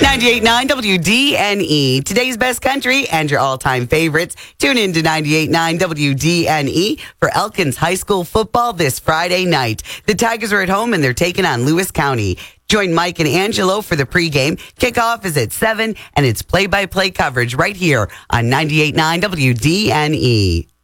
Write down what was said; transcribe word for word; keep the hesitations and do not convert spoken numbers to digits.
ninety-eight point nine W D N E, today's best country and your all-time favorites. Tune in to ninety-eight point nine W D N E for Elkins High School football this Friday night. The Tigers are at home and they're taking on Lewis County. Join Mike and Angelo for the pregame. Kickoff is at seven, and it's play-by-play coverage right here on ninety-eight point nine W D N E.